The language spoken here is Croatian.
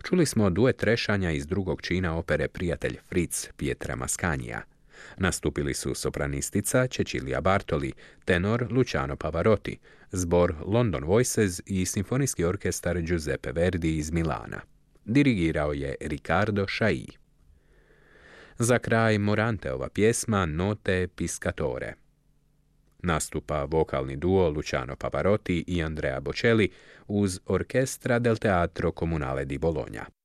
Čuli smo duet trešanja iz drugog čina opere Prijatelj Fritz Pietra Mascanija. Nastupili su sopranistica Cecilia Bartoli, tenor Luciano Pavarotti, zbor London Voices i simfonijski orkestar Giuseppe Verdi iz Milana. Dirigirao je Riccardo Chailly. Za kraj Moranteova pjesma Note Piscatore. Nastupa vokalni duo Luciano Pavarotti i Andrea Bocelli uz Orchestra del Teatro Comunale di Bologna.